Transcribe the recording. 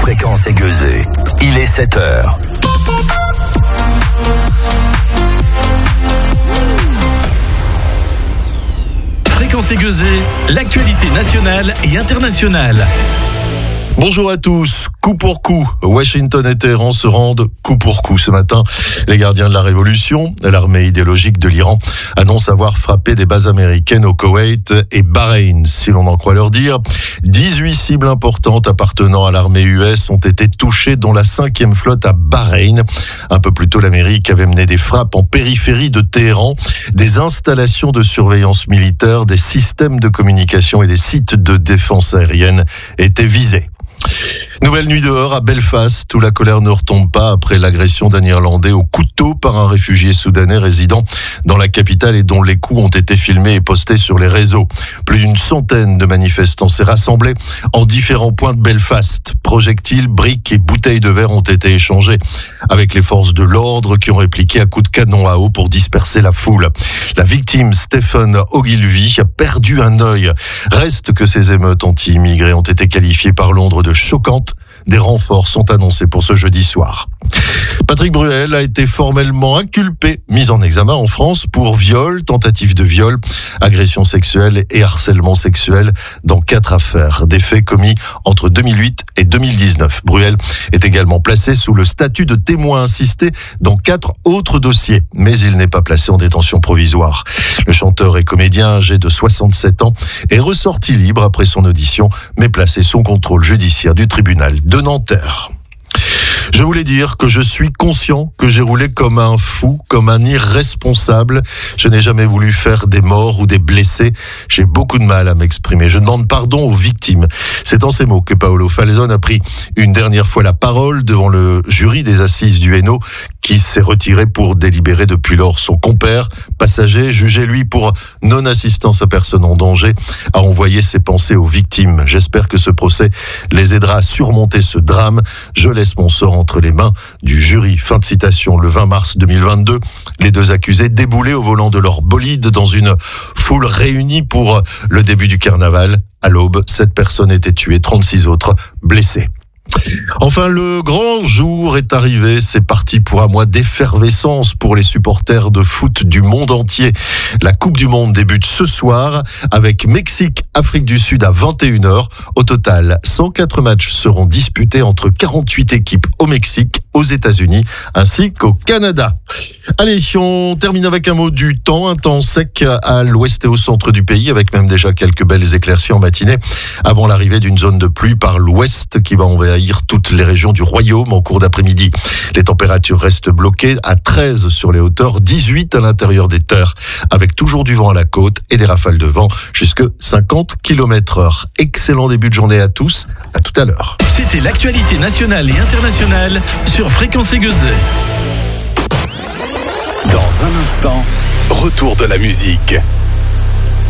Fréquence Aiguezée. Il est 7h. Fréquence Aiguezée, l'actualité nationale et internationale. Bonjour à tous. Coup pour coup, Washington et Téhéran se rendent coup pour coup ce matin. Les gardiens de la révolution, l'armée idéologique de l'Iran, annoncent avoir frappé des bases américaines au Koweït et Bahreïn, si l'on en croit leur dire. 18 cibles importantes appartenant à l'armée US ont été touchées, dont la 5e flotte à Bahreïn. Un peu plus tôt, l'Amérique avait mené des frappes en périphérie de Téhéran. Des installations de surveillance militaire, des systèmes de communication et des sites de défense aérienne étaient visés. Nouvelle nuit dehors à Belfast, où la colère ne retombe pas après l'agression d'un Irlandais au couteau par un réfugié soudanais résidant dans la capitale et dont les coups ont été filmés et postés sur les réseaux. Plus d'une centaine de manifestants s'est rassemblés en différents points de Belfast. Projectiles, briques et bouteilles de verre ont été échangés avec les forces de l'ordre qui ont répliqué à coups de canon à eau pour disperser la foule. La victime, Stephen Ogilvy, a perdu un œil. Reste que ces émeutes anti-immigrés ont été qualifiées par Londres de choquantes. Des renforts sont annoncés pour ce jeudi soir. Patrick Bruel a été formellement inculpé, mis en examen en France pour viol, tentative de viol, agression sexuelle et harcèlement sexuel dans 4 affaires. Des faits commis entre 2008 et 2019. Bruel est également placé sous le statut de témoin assisté dans 4 autres dossiers, mais il n'est pas placé en détention provisoire. Le chanteur et comédien âgé de 67 ans est ressorti libre après son audition, mais placé sous contrôle judiciaire du tribunal de Nanterre. Je voulais dire que je suis conscient que j'ai roulé comme un fou, comme un irresponsable. Je n'ai jamais voulu faire des morts ou des blessés. J'ai beaucoup de mal à m'exprimer. Je demande pardon aux victimes. C'est en ces mots que Paolo Falzone a pris une dernière fois la parole devant le jury des assises du Hainaut, qui s'est retiré pour délibérer depuis lors. Son compère, passager, jugé lui pour non-assistance à personne en danger, a envoyé ses pensées aux victimes. J'espère que ce procès les aidera à surmonter ce drame. Je laisse mon sort entre les mains du jury. Fin de citation. Le 20 mars 2022, les 2 accusés déboulaient au volant de leur bolide dans une foule réunie pour le début du carnaval. À l'aube, 7 personnes étaient tuées, 36 autres blessées. Enfin, le grand jour est arrivé. C'est parti pour un mois d'effervescence pour les supporters de foot du monde entier. La Coupe du Monde débute ce soir avec Mexique-Afrique du Sud à 21h. Au total, 104 matchs seront disputés entre 48 équipes au Mexique, aux États-Unis ainsi qu'au Canada. Allez, on termine avec un mot du temps. Un temps sec à l'ouest et au centre du pays, avec même déjà quelques belles éclaircies en matinée avant l'arrivée d'une zone de pluie par l'ouest qui va envahir toutes les régions du royaume en cours d'après-midi. Les températures restent bloquées à 13 sur les hauteurs, 18 à l'intérieur des terres, avec toujours du vent à la côte et des rafales de vent jusque 50 km/h. Excellent début de journée à tous. À tout à l'heure. C'était l'actualité nationale et internationale sur Fréquence Aiguezée. Dans un instant, retour de la musique.